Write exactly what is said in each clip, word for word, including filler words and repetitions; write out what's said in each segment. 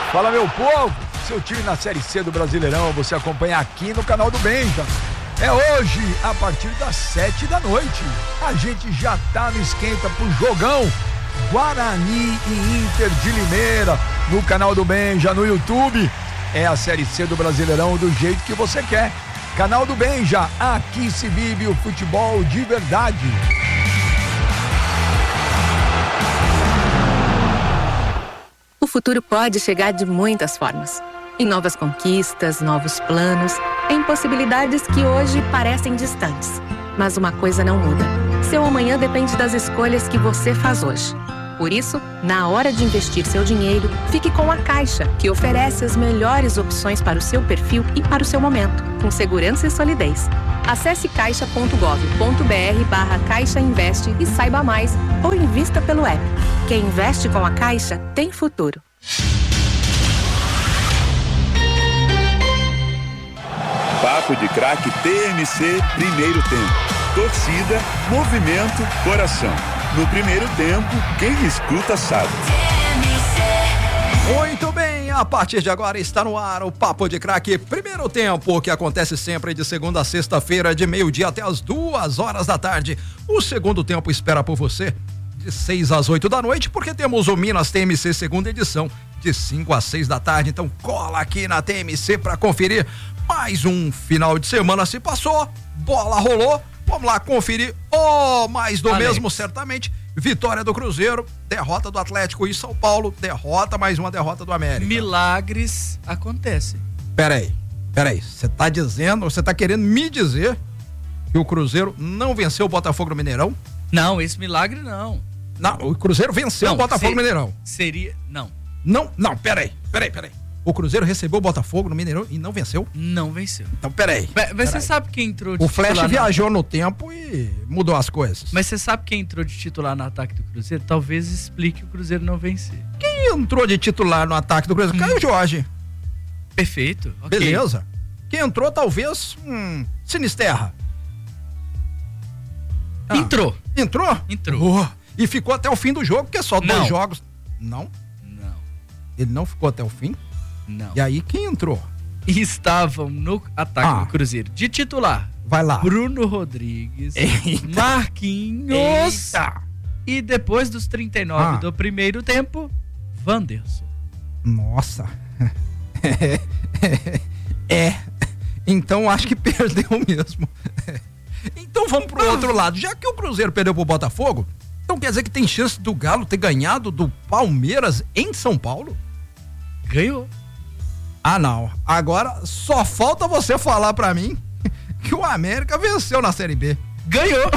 Fala, meu povo, seu time na Série C do Brasileirão, você acompanha aqui no canal do Benja. É hoje, a partir das sete da noite. A gente já tá no esquenta pro jogão Guarani e Inter de Limeira, no canal do Benja, no YouTube. É a Série C do Brasileirão do jeito que você quer. Canal do Benja, aqui se vive o futebol de verdade. O futuro pode chegar de muitas formas. Em novas conquistas, novos planos, em possibilidades que hoje parecem distantes. Mas uma coisa não muda. Seu amanhã depende das escolhas que você faz hoje. Por isso, na hora de investir seu dinheiro, fique com a Caixa, que oferece as melhores opções para o seu perfil e para o seu momento, com segurança e solidez. Acesse caixa ponto gov ponto br barra Caixa Investe e saiba mais, ou invista pelo app. Quem investe com a Caixa tem futuro. Papo de Craque T M C, primeiro tempo. Torcida, movimento, coração. No primeiro tempo, quem escuta sabe. Muito bem, a partir de agora está no ar o Papo de Craque Primeiro Tempo, que acontece sempre de segunda a sexta-feira, de meio-dia até as duas horas da tarde. O segundo tempo espera por você de seis às oito da noite, porque temos o Minas T M C segunda edição, de cinco às seis da tarde. Então cola aqui na T M C para conferir. Mais um final de semana se passou, bola rolou. Vamos lá conferir o oh, mais do Alex. Mesmo, certamente. Vitória do Cruzeiro, derrota do Atlético e São Paulo, derrota, mais uma derrota do América. Milagres acontecem. Peraí, peraí, você tá dizendo, você tá querendo me dizer que o Cruzeiro não venceu o Botafogo no Mineirão? Não, esse milagre não. Não, o Cruzeiro venceu não, o Botafogo no Mineirão. Seria, não. Não, não, peraí, peraí, peraí. O Cruzeiro recebeu o Botafogo no Mineirão e não venceu? Não venceu. Então, peraí. Mas peraí. Você sabe quem entrou de O Flash titular viajou no... no tempo e mudou as coisas. Mas você sabe quem entrou de titular no ataque do Cruzeiro? Talvez explique o Cruzeiro não vencer. Quem entrou de titular no ataque do Cruzeiro? Hum. Caio Jorge. Perfeito. Okay. Beleza. Quem entrou, talvez, hum, Sinisterra. Ah. Entrou. Entrou? Entrou. Oh, e ficou até o fim do jogo, porque é só não. dois jogos. Não? Não. Ele não ficou até o fim? Não. E aí, quem entrou? Estavam no ataque ah. do Cruzeiro. De titular. Vai lá. Bruno Rodrigues. Eita. Marquinhos. Eita. E depois dos trinta e nove ah. do primeiro tempo, Wanderson. Nossa. É. Então acho que perdeu mesmo. Então vamos pro outro lado. Já que o Cruzeiro perdeu pro Botafogo, então quer dizer que tem chance do Galo ter ganhado do Palmeiras em São Paulo? Ganhou. Ah, não. Agora só falta você falar pra mim que o América venceu na Série B. Ganhou.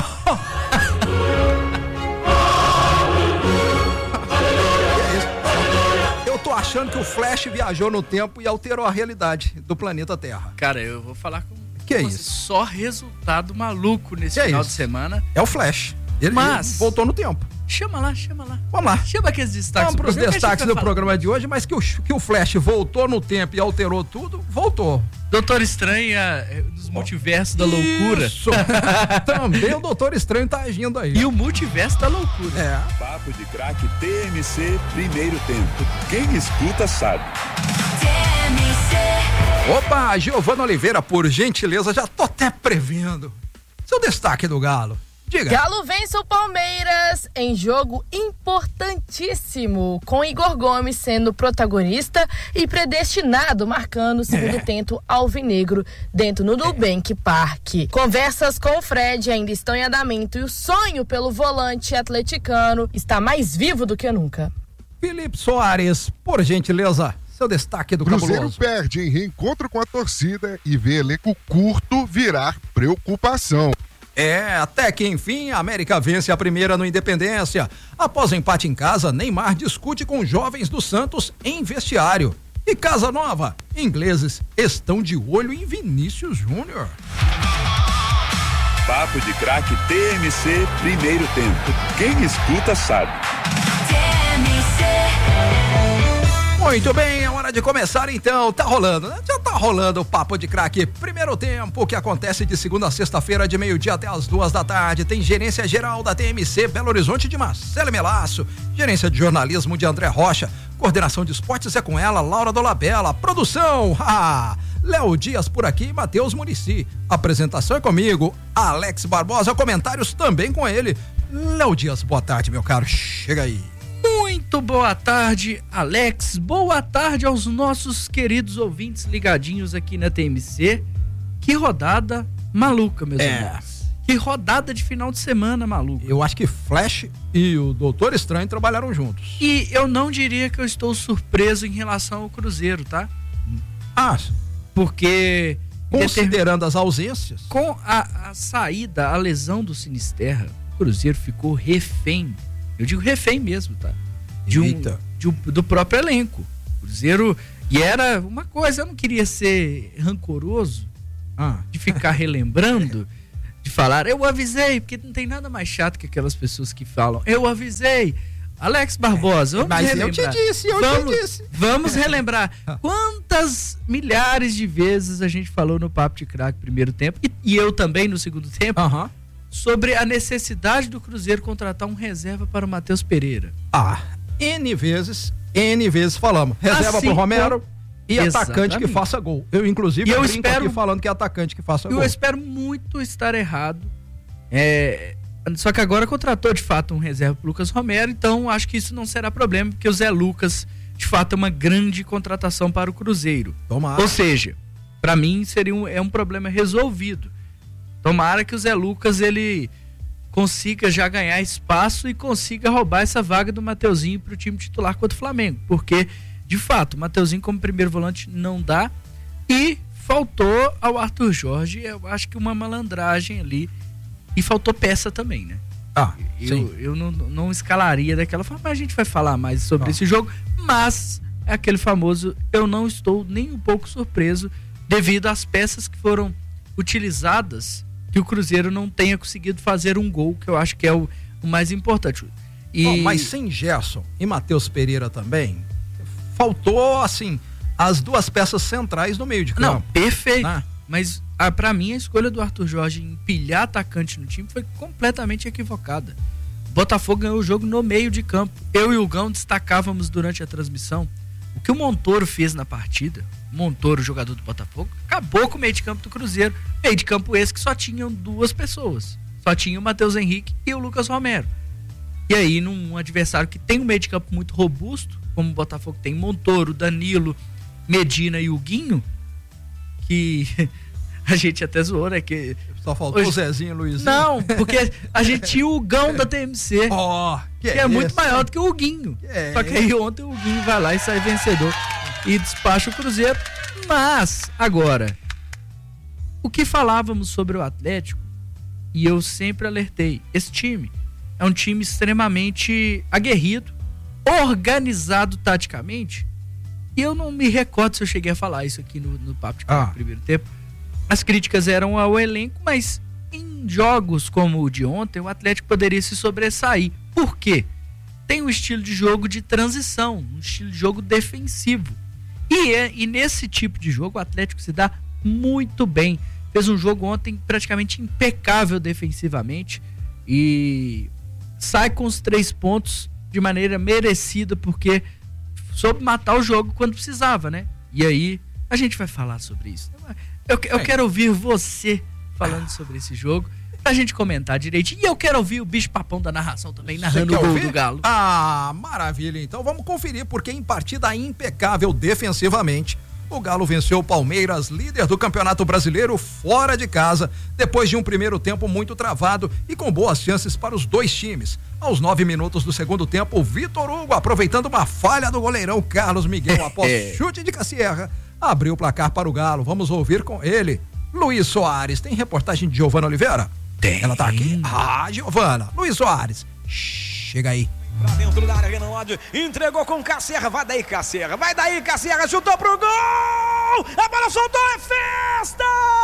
Eu tô achando que o Flash viajou no tempo e alterou a realidade do planeta Terra. Cara, eu vou falar com que é você. Isso? Só resultado maluco nesse que final é de semana. É o Flash. Ele, Mas... ele voltou no tempo. Chama lá, chama lá. Vamos lá. Chama aqueles destaques. Vamos para os destaques do programa de hoje, mas que o, que o Flash voltou no tempo e alterou tudo, voltou. Doutor Estranho é, dos oh. multiversos da loucura. Isso. Também o Doutor Estranho tá agindo aí. E o multiverso da loucura. É. Papo de Craque T M C, primeiro tempo. Quem escuta sabe. T M C. Opa, Giovana Oliveira, por gentileza, já tô até prevendo. Seu destaque do Galo. Diga. Galo vence o Palmeiras em jogo importantíssimo, com Igor Gomes sendo protagonista e predestinado, marcando o segundo é. tento alvinegro dentro no Nubank é. Park. Conversas com o Fred ainda estão em andamento e o sonho pelo volante atleticano está mais vivo do que nunca. Felipe Soares, por gentileza, seu destaque do Cruzeiro cabuloso. Perde em reencontro com a torcida e vê elenco curto virar preocupação. É, até que enfim, a América vence a primeira no Independência. Após empate em casa, Neymar discute com jovens do Santos em vestiário. E Casa Nova, ingleses estão de olho em Vinícius Júnior. Papo de Craque T M C, primeiro tempo. Quem escuta sabe. T M C. Muito bem, é hora de começar então. Tá rolando, né? Já tá rolando o Papo de Craque Primeiro Tempo, que acontece de segunda a sexta-feira, de meio-dia até as duas da tarde. Tem gerência geral da T M C Belo Horizonte de Marcelo Melaço, gerência de jornalismo de André Rocha, Coordenação de esportes é com ela, Laura Dolabella. Produção, ah, Léo Dias por aqui e Matheus Muricy. Apresentação é comigo, Alex Barbosa. Comentários também com ele. Léo Dias, boa tarde, meu caro. Chega aí. Muito boa tarde, Alex. Boa tarde aos nossos queridos ouvintes ligadinhos aqui na T M C. Que rodada maluca, meus É. amigos. Que rodada de final de semana maluca. Eu acho que Flash e o Doutor Estranho trabalharam juntos. E eu não diria que eu estou surpreso em relação ao Cruzeiro, tá? Ah, Porque considerando as ausências. com a, a saída, a lesão do Sinisterra, o Cruzeiro ficou refém. Eu digo refém mesmo, tá? De um, Eita. de um- do próprio elenco. O Cruzeiro. E era uma coisa, eu não queria ser rancoroso Ah, de ficar relembrando, de falar, eu avisei, porque não tem nada mais chato que aquelas pessoas que falam, eu avisei. Alex Barbosa, vamos mas eu relembrar. te disse, eu te vamos, disse. Vamos relembrar quantas milhares de vezes a gente falou no Papo de Craque primeiro tempo, e, e eu também no segundo tempo, aham. sobre a necessidade do Cruzeiro contratar um reserva para o Matheus Pereira. Ah, N vezes, N vezes falamos. Reserva Assim pro Romero e Exatamente. atacante que faça gol. Eu, inclusive, E eu brinco espero- aqui falando que é atacante que faça Eu gol. espero muito estar errado. É, só que agora contratou de fato um reserva pro Lucas Romero, então acho que isso não será problema, porque o Zé Lucas, de fato, é uma grande contratação para o Cruzeiro. Tomara. Ou seja, para mim seria um, é um problema resolvido. Tomara que o Zé Lucas ele consiga já ganhar espaço e consiga roubar essa vaga do Mateuzinho para o time titular contra o Flamengo, porque de fato o Mateuzinho como primeiro volante não dá, e faltou ao Arthur Jorge, eu acho que uma malandragem ali, e faltou peça também, né? Ah, sim. Eu, eu não, não escalaria daquela forma, mas a gente vai falar mais sobre Ah. esse jogo, mas é aquele famoso, eu não estou nem um pouco surpreso devido às peças que foram utilizadas, que o Cruzeiro não tenha conseguido fazer um gol, que eu acho que é o, o mais importante. E Ó, mas sem Gerson e Matheus Pereira também, faltou, assim, as duas peças centrais no meio de campo. não, perfeito. né? Mas ah, pra mim a escolha do Arthur Jorge em pilhar atacante no time foi completamente equivocada. O Botafogo ganhou o jogo no meio de campo. Eu e o Gão destacávamos durante a transmissão o que o Montoro fez na partida. Montoro, jogador do Botafogo, acabou com o meio de campo do Cruzeiro. Meio de campo esse que só tinham duas pessoas. Só tinha o Matheus Henrique e o Lucas Romero. E aí, num adversário que tem um meio de campo muito robusto, como o Botafogo tem Montoro, Danilo, Medina e o Guinho, que a gente até zoou, né? Que... Só faltou Hoje- o Zezinho e o Luizinho. Não, porque a gente tinha o Gão da T M C, Ó, que, que é muito isso? maior do que o Guinho. Que é Só que aí ontem o Guinho vai lá e sai vencedor e despacha o Cruzeiro. Mas, agora, o que falávamos sobre o Atlético, e eu sempre alertei, esse time é um time extremamente aguerrido, organizado taticamente, e eu não me recordo se eu cheguei a falar isso aqui no, no Papo de Craque Ah. no primeiro tempo. As críticas eram ao elenco, mas em jogos como o de ontem, o Atlético poderia se sobressair. Por quê? Tem um estilo de jogo de transição, um estilo de jogo defensivo. E, é, e nesse tipo de jogo o Atlético se dá muito bem. Fez um jogo ontem praticamente impecável defensivamente e sai com os três pontos de maneira merecida, porque soube matar o jogo quando precisava, né? E aí a gente vai falar sobre isso. Eu, eu quero ouvir você falando sobre esse jogo, pra gente comentar direitinho. E eu quero ouvir o bicho papão da narração também, narrando Você o quer gol ouvir? do Galo. Ah, maravilha. Então vamos conferir, porque em partida impecável defensivamente, o Galo venceu o Palmeiras, líder do Campeonato Brasileiro, fora de casa, depois de um primeiro tempo muito travado e com boas chances para os dois times. Aos nove minutos do segundo tempo, o Vitor Hugo, aproveitando uma falha do goleirão Carlos Miguel após chute de Cassierra, abriu o placar para o Galo. Vamos ouvir com ele, Luiz Soares. Tem reportagem de Giovana Oliveira? Tem. Ela tá aqui? Ah, Giovana. Luiz Soares. Chega aí. Pra dentro da área, Renan Lodge entregou com Cassierra, vai daí Cassierra, vai daí Cassierra, chutou pro gol, a bola soltou, é festa!